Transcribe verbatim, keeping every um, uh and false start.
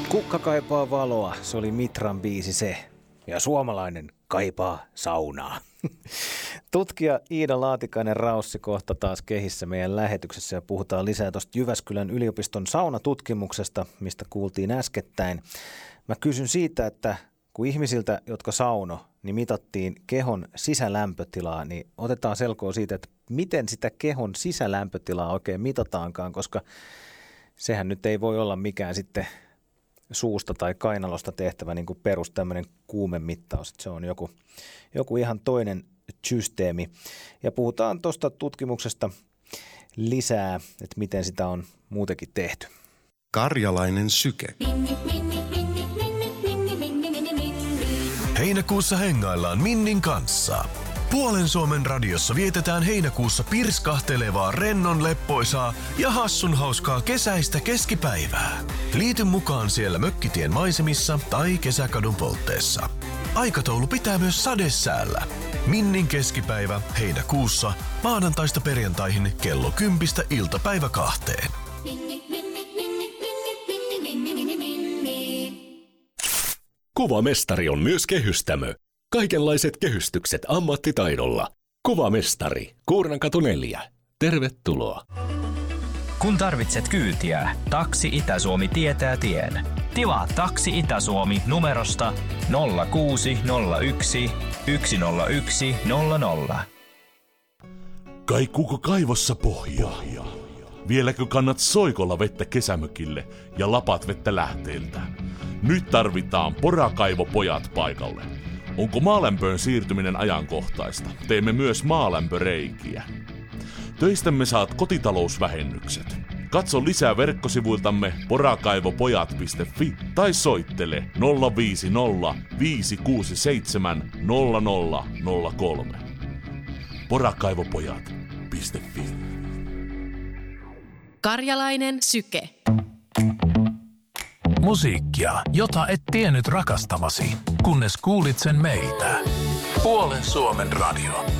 Kukka kaipaa valoa, se oli Mitran biisi se. Ja suomalainen kaipaa saunaa. Tutkija Iida Laatikainen-Raussi kohta taas kehissä meidän lähetyksessä ja puhutaan lisää tuosta Jyväskylän yliopiston saunatutkimuksesta, mistä kuultiin äskettäin. Mä kysyn siitä, että kun ihmisiltä, jotka sauno, niin mitattiin kehon sisälämpötilaa, niin otetaan selkoa siitä, että miten sitä kehon sisälämpötilaa oikein mitataankaan, koska sehän nyt ei voi olla mikään sitten suusta tai kainalosta tehtävä niin kuin perus tämmöinen kuumemittaus. Se on joku, joku ihan toinen systeemi. Ja puhutaan tuosta tutkimuksesta lisää, että miten sitä on muutenkin tehty. Karjalainen syke. Heinäkuussa hengaillaan Minnin kanssa. Puolen Suomen radiossa vietetään heinäkuussa pirskahtelevaa, rennon leppoisaa ja hassun hauskaa kesäistä keskipäivää. Liity mukaan siellä Mökkitien maisemissa tai Kesäkadun poltteessa. Aikataulu pitää myös sadesäällä. Minnin keskipäivä heinäkuussa maanantaista perjantaihin kello kympistä iltapäivä kahteen. Kuvamestari on myös kehystämö. Kaikenlaiset kehystykset ammattitaidolla. Kuvamestari, Kuurnankatu neljä. Tervetuloa. Kun tarvitset kyytiä, Taksi Itä-Suomi tietää tien. Tilaa Taksi Itä-Suomi numerosta nolla kuusi nolla yksi yksi nolla yksi nolla nolla. Kaikuuko kaivossa pohjaa? Vieläkö kannat soikolla vettä kesämökille ja lapat vettä lähteeltä? Nyt tarvitaan porakaivopojat paikalle. Onko maalämpöön siirtyminen ajankohtaista? Teemme myös maalämpöreikiä. Töistämme saat kotitalousvähennykset. Katso lisää verkkosivuiltamme porakaivopojat piste fi tai soittele nolla viisi nolla viisi kuusi seitsemän nolla nolla nolla kolme. porakaivopojat piste fi. Karjalainen syke. Musiikkia, jota et tiennyt rakastavasi, kunnes kuulit sen meiltä. Puolen Suomen radio.